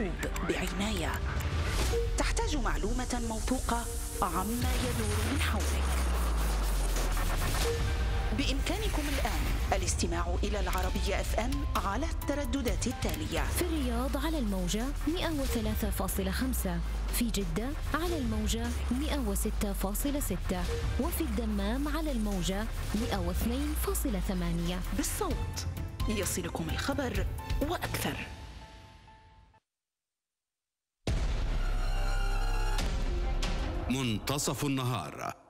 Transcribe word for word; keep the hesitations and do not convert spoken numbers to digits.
القلب بعناية. تحتاج معلومة موثوقة عما يدور من حولك. بإمكانكم الآن الاستماع إلى العربية اف ام على الترددات التالية: في الرياض على الموجة مئة وثلاثة فاصلة خمسة، في جدة على الموجة مئة وستة فاصلة ستة، وفي الدمام على الموجة مئة واثنين فاصلة ثمانية. بالصوت يصلكم الخبر وأكثر. منتصف النهار.